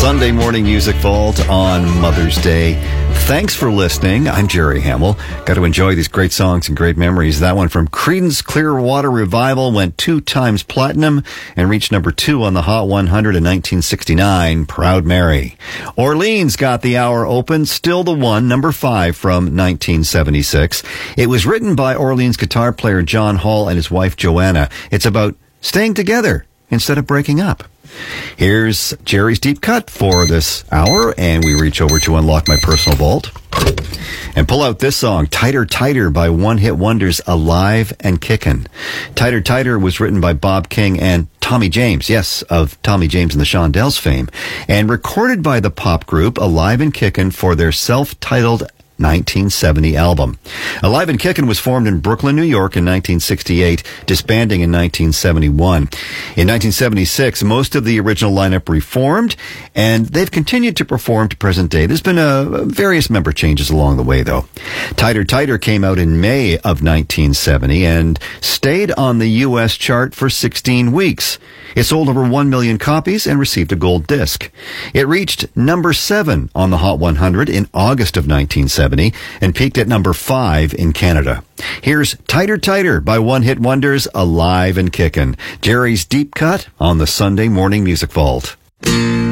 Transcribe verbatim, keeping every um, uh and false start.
Sunday Morning Music Vault on Mother's Day. Thanks for listening. I'm Jerry Hamill. Got to enjoy these great songs and great memories. That one from Creedence Clearwater Revival went two times platinum and reached number two on the Hot one hundred in nineteen sixty-nine. Proud Mary. Orleans got the hour open. Still the One, number five from nineteen seventy-six. It was written by Orleans guitar player John Hall and his wife Joanna. It's about staying together instead of breaking up. Here's Jerry's Deep Cut for this hour, and we reach over to unlock my personal vault and pull out this song, Tighter, Tighter by One Hit Wonders Alive and Kickin'. Tighter, Tighter was written by Bob King and Tommy James, yes, of Tommy James and the Shondells fame, and recorded by the pop group Alive and Kickin' for their self-titled nineteen seventy album. Alive and Kickin' was formed in Brooklyn, New York in nineteen sixty-eight, disbanding in nineteen seventy-one. In nineteen seventy-six, most of the original lineup reformed, and they've continued to perform to present day. There's been uh, various member changes along the way, though. Tighter, Tighter came out in May of nineteen seventy and stayed on the U S chart for sixteen weeks. It sold over one million copies and received a gold disc. It reached number seven on the Hot one hundred in August of nineteen seventy. And peaked at number five in Canada. Here's Tighter, Tighter by One Hit Wonders Alive and Kickin'. Jerry's Deep Cut on the Sunday Morning Music Vault.